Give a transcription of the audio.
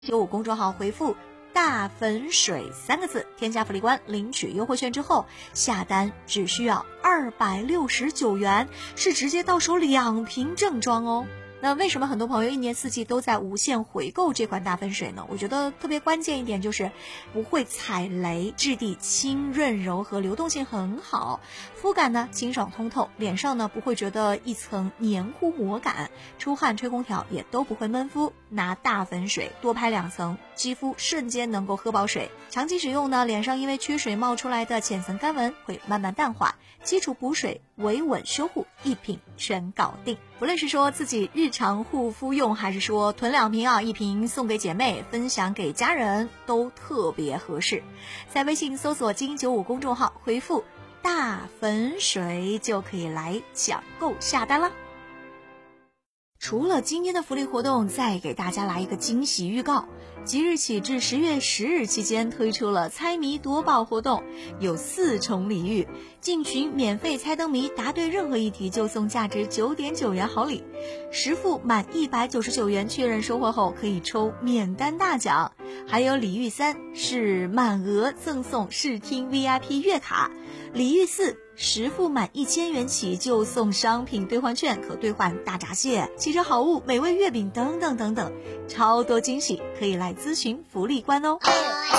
95公众号回复大粉水3个字，添加福利官领取优惠券之后，下单只需要269元，是直接到手2瓶正装哦。那为什么很多朋友一年四季都在无限回购这款大粉水呢？我觉得特别关键一点就是不会踩雷，质地轻润柔和，流动性很好，肤感呢清爽通透，脸上呢不会觉得一层黏糊膜感，出汗吹空调也都不会闷肤。拿大粉水多拍2层，肌肤瞬间能够喝饱水。长期使用呢，脸上因为缺水冒出来的浅层干纹会慢慢淡化，基础补水维稳修护一瓶全搞定。不论是说自己日常护肤用，还是说囤2瓶啊，1瓶送给姐妹，分享给家人，都特别合适。在微信搜索金95公众号回复大粉水就可以来抢购下单啦。除了今天的福利活动，再给大家来一个惊喜预告。即日起至10月10日期间推出了猜谜夺宝活动，有4重礼遇，进群免费猜灯谜，答对任何一题就送价值9.9元好礼，实付满199元确认收货后可以抽免单大奖。还有礼遇3是满额赠送视听 VIP 月卡，礼遇4实付满1000元起就送商品兑换券，可兑换大闸蟹、汽车好物、美味月饼等等等等，超多惊喜，可以来咨询福利官哦。